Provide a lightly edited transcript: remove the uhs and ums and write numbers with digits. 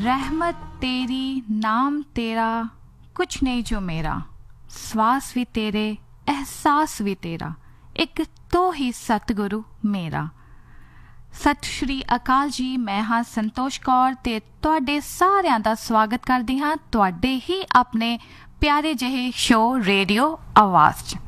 रहमत तेरी नाम तेरा कुछ नहीं जो मेरा, ਸਵਾਸ ਵੀ ਤੇਰੇ ਅਹਿਸਾਸ ਵੀ ਤੇਰਾ, ਇੱਕ ਤੋ ਹੀ ਸਤਿਗੁਰੂ ਮੇਰਾ। ਸਤਿ ਸ਼੍ਰੀ ਅਕਾਲ ਜੀ, ਮੈਂ ਹਾਂ ਸੰਤੋਸ਼ ਕੌਰ ਅਤੇ ਤੁਹਾਡੇ ਸਾਰਿਆਂ ਦਾ ਸਵਾਗਤ ਕਰਦੀ ਹਾਂ ਤੁਹਾਡੇ ਹੀ ਆਪਣੇ ਪਿਆਰੇ ਜਿਹੇ ਸ਼ੋਅ ਰੇਡੀਓ ਆਵਾਜ਼ 'ਚ।